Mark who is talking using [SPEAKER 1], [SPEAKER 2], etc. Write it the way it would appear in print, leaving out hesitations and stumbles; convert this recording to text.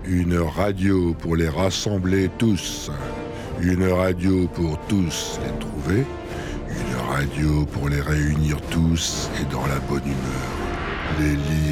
[SPEAKER 1] Une radio pour les rassembler tous. Une radio pour tous les trouver. Une radio pour les réunir tous et dans la bonne humeur. Les